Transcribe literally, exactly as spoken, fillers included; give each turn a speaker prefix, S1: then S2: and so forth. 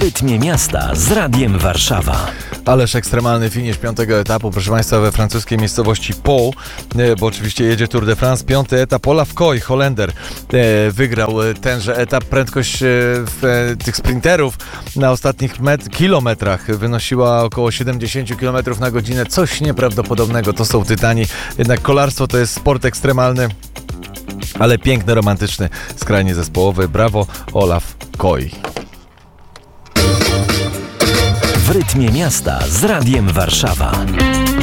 S1: rytmie miasta z Radiem Warszawa.
S2: Ależ ekstremalny finisz piątego etapu, proszę Państwa, we francuskiej miejscowości Pau, bo oczywiście jedzie Tour de France. Piąty etap, Olaf Koy, Holender, wygrał tenże etap. Prędkość w tych sprinterów na ostatnich met- kilometrach wynosiła około siedemdziesiąt kilometrów na godzinę. Coś nieprawdopodobnego, to są tytani. Jednak kolarstwo to jest sport ekstremalny, ale piękny, romantyczny, skrajnie zespołowy. Brawo, Olaf Koy.
S1: W rytmie miasta z Radiem Warszawa.